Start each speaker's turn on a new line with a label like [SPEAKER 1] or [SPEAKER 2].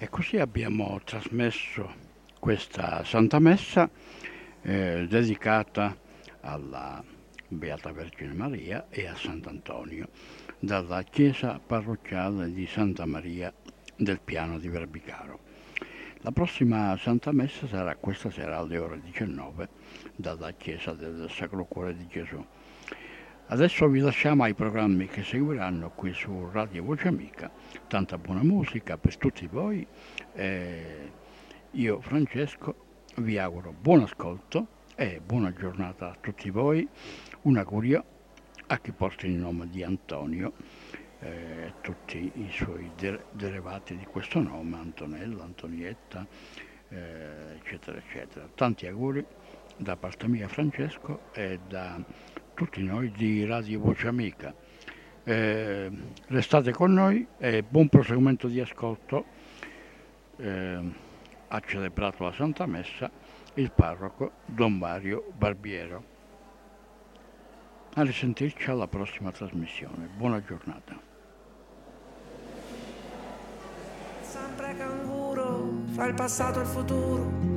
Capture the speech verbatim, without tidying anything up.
[SPEAKER 1] E così abbiamo trasmesso questa Santa Messa eh, dedicata alla Beata Vergine Maria e a Sant'Antonio dalla chiesa parrocchiale di Santa Maria del Piano di Verbicaro. La prossima Santa Messa sarà questa sera alle ore diciannove dalla chiesa del Sacro Cuore di Gesù. Adesso vi lasciamo ai programmi che seguiranno qui su Radio Voce Amica. Tanta buona musica per tutti voi. Eh, io, Francesco, vi auguro buon ascolto e buona giornata a tutti voi. Un augurio a chi porta il nome di Antonio e eh, tutti i suoi der- derivati di questo nome, Antonella, Antonietta, eh, eccetera, eccetera. Tanti auguri da parte mia, Francesco, e da tutti noi di Radio Voce Amica. Eh, restate con noi e buon proseguimento di ascolto. Eh, ha celebrato la Santa Messa il parroco Don Mario Barbiero. A risentirci alla prossima trasmissione. Buona giornata.
[SPEAKER 2] Sempre canguro fra il passato e il futuro.